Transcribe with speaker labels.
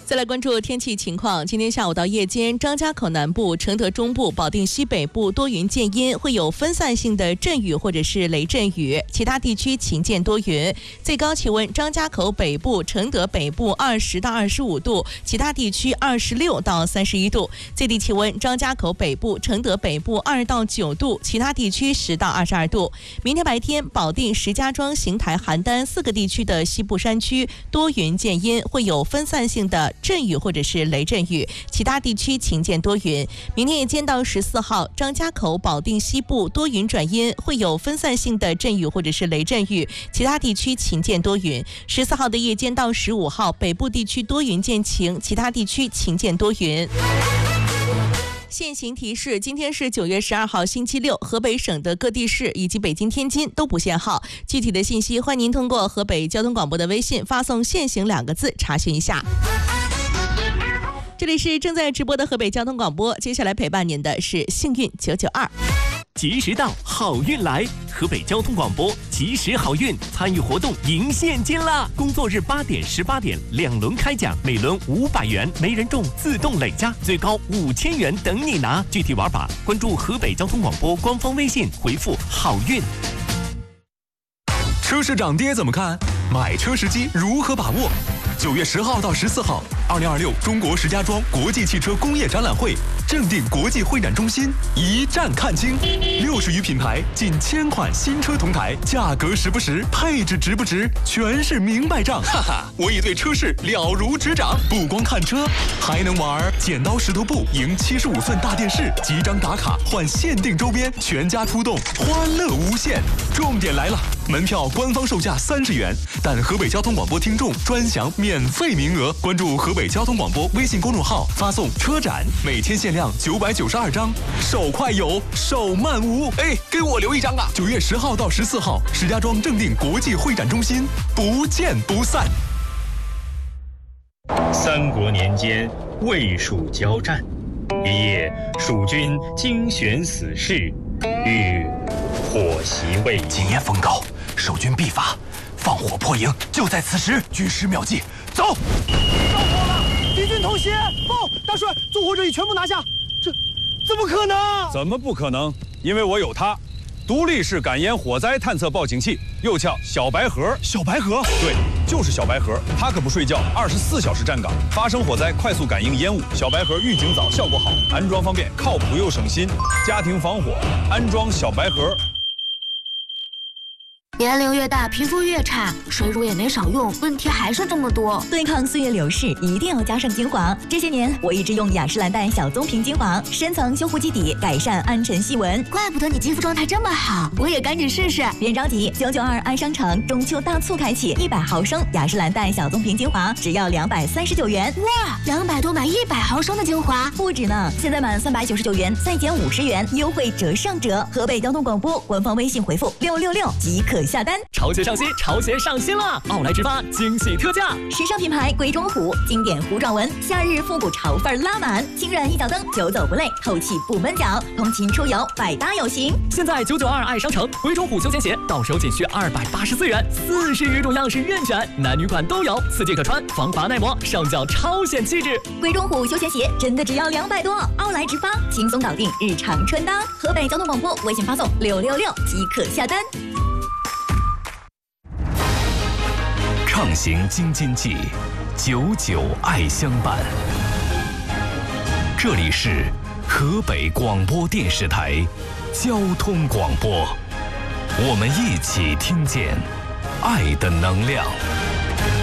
Speaker 1: 再来关注天气情况，今天下午到夜间，张家口南部、承德中部、保定西北部多云见阴，会有分散性的阵雨或者是雷阵雨，其他地区晴见多云。最高气温，张家口北部、承德北部20到25度，其他地区26到31度。最低气温，张家口北部、承德北部2到9度，其他地区10到22度。明天白天，保定、石家庄、邢台、邯郸4个地区的西部山区多云见阴，会有分散性的阵雨或者是雷阵雨，其他地区晴见多云。明天夜间到14号，张家口、保定西部多云转阴，会有分散性的阵雨或者是雷阵雨，其他地区晴见多云。14号的夜间到15号，北部地区多云见晴，其他地区晴见多云。现行提示：今天是9月12号星期六，河北省的各地市以及北京、天津都不限号。具体的信息，欢迎您通过河北交通广播的微信发送"限行"2个字查询一下。这里是正在直播的河北交通广播，接下来陪伴您的是幸运992。
Speaker 2: 及时到，好运来！河北交通广播及时好运参与活动赢现金啦！工作日8点、18点2轮开奖，每轮500元，没人中自动累加，最高5000元等你拿。具体玩法关注河北交通广播官方微信，回复"好运"。
Speaker 3: 车市涨跌怎么看？买车时机如何把握？9月10号到14号，2026中国石家庄国际汽车工业展览会正定国际会展中心一站看清，60余品牌，近1000款新车同台，价格实不实，配置值不值，全是明白账。哈哈，我已对车市了如指掌，不光看车，还能玩剪刀石头布赢75寸大电视，集章打卡换限定周边，全家出动，欢乐无限。重点来了，门票官方售价30元，但河北交通广播听众专享免费名额。关注河北交通广播微信公众号，发送"车展"，每天限量992张，手快有，手慢无。哎，给我留一张啊！9月10号到14号，石家庄正定国际会展中心，不见不散。
Speaker 4: 三国年间，魏蜀交战，一夜，蜀军精选死士，欲火袭魏。
Speaker 3: 今夜风高，守军必发，放火破营，就在此时。举10秒计，走！
Speaker 5: 着火了！敌军偷袭！报，大帅，纵火者已全部拿下。这怎么可能？
Speaker 6: 怎么不可能？因为我有它，独立式感烟火灾探测报警器，又叫小白盒。
Speaker 3: 小白盒？
Speaker 6: 对，就是小白盒。它可不睡觉，24小时站岗，发生火灾快速感应烟雾。小白盒预警早，效果好，安装方便，靠谱又省心。家庭防火，安装小白盒。
Speaker 7: 年龄越大，皮肤越差，水乳也没少用，问题还是这么多。
Speaker 8: 对抗岁月流逝，一定要加上精华。这些年，我一直用雅诗兰黛小棕瓶精华，深层修护基底，改善暗沉细纹。
Speaker 7: 怪不得你肌肤状态这么好，我也赶紧试试。
Speaker 8: 别着急，992爱商城中秋大促开启，100毫升雅诗兰黛小棕瓶精华只要239元。
Speaker 7: 哇，200多买100毫升的精华，
Speaker 8: 不止呢！现在满399元再减50元，优惠折上折。河北交通广播官方微信回复666即可下单。
Speaker 2: 潮鞋上新，潮鞋上新了！奥莱直发惊喜特价，
Speaker 8: 时尚品牌鬼冢虎，经典糊状纹，夏日复古潮范拉满，轻软一脚蹬，久走不累，透气不闷脚，通勤出游百搭有型。
Speaker 2: 现在992爱商城鬼冢虎休闲鞋到手仅需284元，40余种样式任选，男女款都有，4季可穿，防滑耐磨，上脚超显气质。
Speaker 8: 鬼冢虎休闲鞋真的只要200多，奥莱直发轻松搞定日常穿搭。河北交通广播微信发送666即可下单。
Speaker 3: 畅行京津冀，99爱相伴。这里是河北广播电视台交通广播，我们一起听见爱的能量。